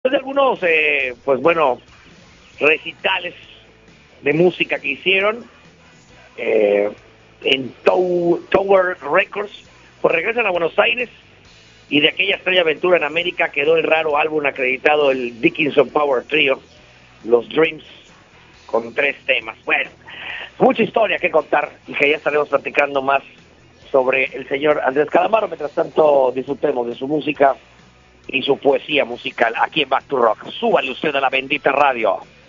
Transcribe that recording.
después de algunos, pues bueno, recitales de música que hicieron en Tower Records, pues regresan a Buenos Aires y de aquella extraña aventura en América quedó el raro álbum acreditado, el Dickinson Power Trio, Los Dreams, con 3 temas. Bueno, mucha historia que contar y que ya estaremos platicando más sobre el señor Andrés Calamaro. Mientras tanto, disfrutemos de su música y su poesía musical aquí en Back to Rock. Súbale usted a la bendita radio.